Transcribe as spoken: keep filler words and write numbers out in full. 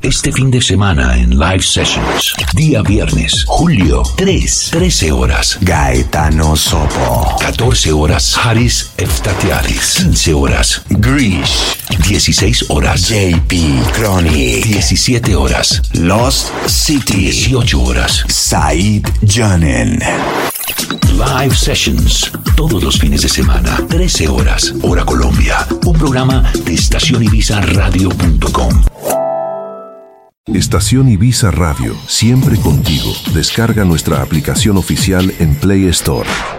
Este fin de semana en Live Sessions. Día viernes, julio tres, trece horas. Gaetano Sopo. catorce horas, Haris Eftatiadis. quince horas, Grish. dieciséis horas, J P Chronic. diecisiete horas, Lost City. dieciocho horas, Said Janen. Live Sessions, todos los fines de semana, trece horas, hora Colombia. Un programa de estación ibiza radio punto com. Estación Ibiza Radio, siempre contigo. Descarga nuestra aplicación oficial en Play Store.